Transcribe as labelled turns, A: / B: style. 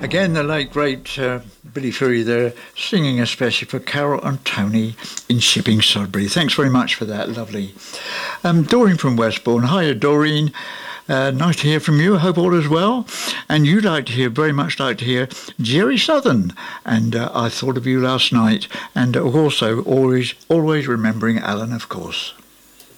A: Again, the late, great Billy Fury there, singing especially for Carol and Tony in Shipping Sudbury. Thanks very much for that, lovely. Doreen from Westbourne. Hiya, Doreen. Nice to hear from you. I hope all is well. And you'd very much like to hear Jerry Southern. And I thought of you last night. And also always remembering Alan, of course.